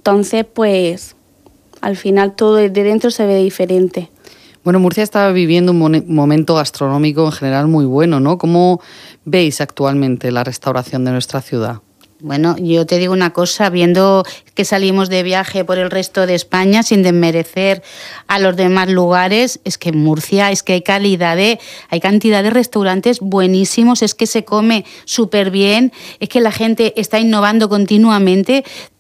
Entonces, pues, al final todo desde dentro se ve diferente. Bueno, Murcia está viviendo un momento gastronómico en general muy bueno, ¿no? ¿Cómo veis actualmente la restauración de nuestra ciudad? Bueno, yo te digo una cosa, viendo que salimos de viaje por el resto de España, sin desmerecer a los demás lugares, es que en Murcia es que hay cantidad de restaurantes buenísimos, es que se come súper bien, es que la gente está innovando continuamente.